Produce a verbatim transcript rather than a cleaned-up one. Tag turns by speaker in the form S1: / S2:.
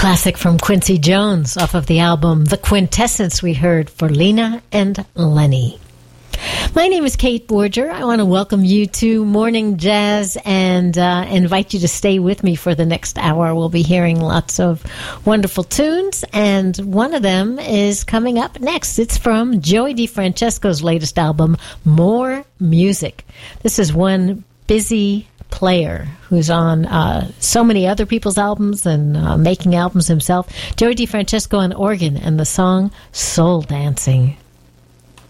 S1: Classic from Quincy Jones off of the album The Quintessence we heard for Lena and Lenny. My name is Kate Borger. I want to welcome you to Morning Jazz and uh, invite you to stay with me for the next hour. We'll be hearing lots of wonderful tunes, and one of them is coming up next. It's from Joey DeFrancesco's latest album, More Music. This is one busy player who's on uh, so many other people's albums and uh, making albums himself. Joey DeFrancesco on organ and the song Soul Dancing.